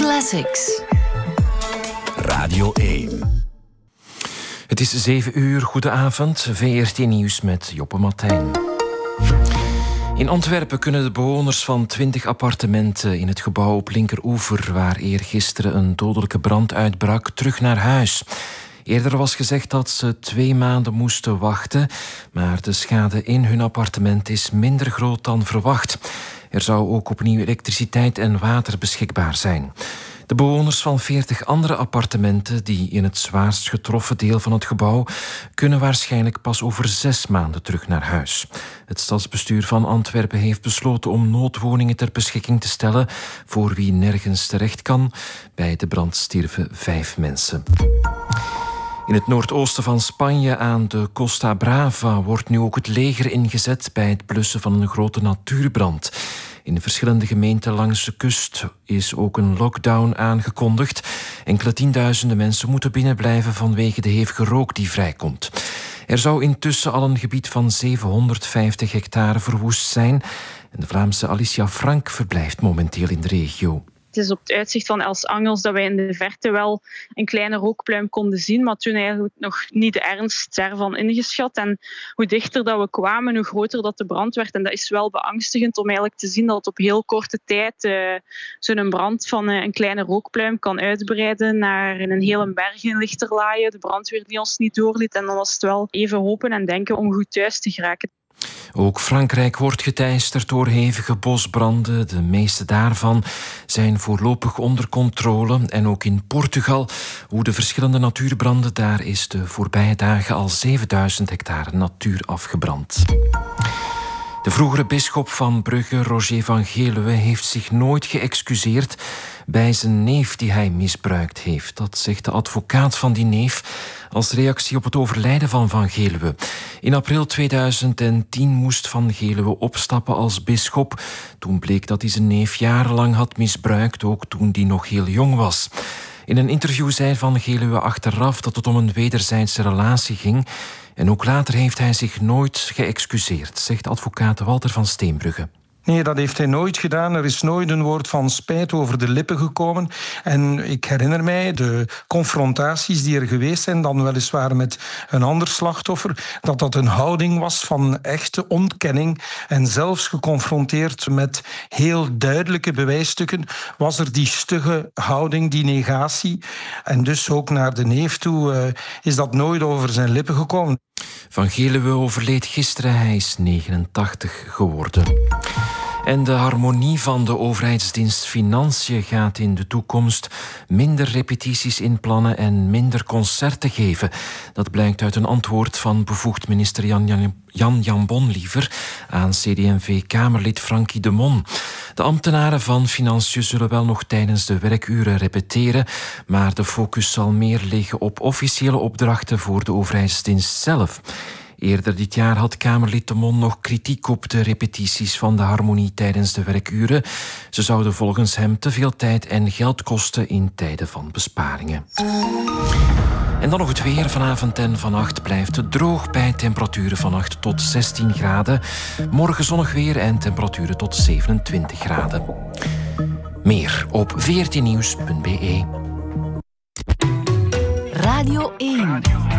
Classics. Radio 1. Het is 7 uur, goedenavond. VRT Nieuws met Joppe Martijn. In Antwerpen kunnen de bewoners van 20 appartementen in het gebouw op Linkeroever, waar eergisteren een dodelijke brand uitbrak, terug naar huis. Eerder was gezegd dat ze 2 maanden moesten wachten, maar de schade in hun appartement is minder groot dan verwacht. Er zou ook opnieuw elektriciteit en water beschikbaar zijn. De bewoners van 40 andere appartementen die in het zwaarst getroffen deel van het gebouw kunnen waarschijnlijk pas over 6 maanden terug naar huis. Het stadsbestuur van Antwerpen heeft besloten om noodwoningen ter beschikking te stellen voor wie nergens terecht kan. Bij de brand stierven 5 mensen. In het noordoosten van Spanje aan de Costa Brava wordt nu ook het leger ingezet bij het blussen van een grote natuurbrand. In verschillende gemeenten langs de kust is ook een lockdown aangekondigd. Enkele tienduizenden mensen moeten binnenblijven vanwege de hevige rook die vrijkomt. Er zou intussen al een gebied van 750 hectare verwoest zijn. En de Vlaamse Alicia Frank verblijft momenteel in de regio. Het is op het uitzicht van Els Angels dat wij in de verte wel een kleine rookpluim konden zien, maar toen eigenlijk nog niet de ernst daarvan ingeschat. En hoe dichter dat we kwamen, hoe groter dat de brand werd. En dat is wel beangstigend om eigenlijk te zien dat het op heel korte tijd zo'n brand van een kleine rookpluim kan uitbreiden naar een hele berg in Lichterlaaien. De brandweer die ons niet doorliet. En dan was het wel even hopen en denken om goed thuis te geraken. Ook Frankrijk wordt geteisterd door hevige bosbranden. De meeste daarvan zijn voorlopig onder controle. En ook in Portugal woeden verschillende natuurbranden. Daar is de voorbije dagen al 7000 hectare natuur afgebrand. De vroegere bisschop van Brugge, Roger van Geluwe, heeft zich nooit geëxcuseerd bij zijn neef die hij misbruikt heeft. Dat zegt de advocaat van die neef als reactie op het overlijden van Van Geluwe. In april 2010 moest Van Geluwe opstappen als bisschop. Toen bleek dat hij zijn neef jarenlang had misbruikt, ook toen die nog heel jong was. In een interview zei Van Geluwe achteraf dat het om een wederzijdse relatie ging. En ook later heeft hij zich nooit geëxcuseerd, zegt advocaat Walter van Steenbrugge. Nee, dat heeft hij nooit gedaan. Er is nooit een woord van spijt over de lippen gekomen. En ik herinner mij de confrontaties die er geweest zijn, dan weliswaar met een ander slachtoffer, dat een houding was van echte ontkenning. En zelfs geconfronteerd met heel duidelijke bewijsstukken was er die stugge houding, die negatie. En dus ook naar de neef toe is dat nooit over zijn lippen gekomen. Van Geluwe overleed gisteren, hij is 89 geworden. En de harmonie van de overheidsdienst Financiën gaat in de toekomst minder repetities inplannen en minder concerten geven. Dat blijkt uit een antwoord van bevoegd minister Jan Jambon liever aan CD&V-Kamerlid Frankie de Mon. De ambtenaren van Financiën zullen wel nog tijdens de werkuren repeteren, maar de focus zal meer liggen op officiële opdrachten voor de overheidsdienst zelf. Eerder dit jaar had Kamerlid de Mon nog kritiek op de repetities van de harmonie tijdens de werkuren. Ze zouden volgens hem te veel tijd en geld kosten in tijden van besparingen. En dan nog het weer. Vanavond en vannacht blijft het droog bij temperaturen van 8 tot 16 graden. Morgen zonnig weer en temperaturen tot 27 graden. Meer op vrtnieuws.be. Radio 1.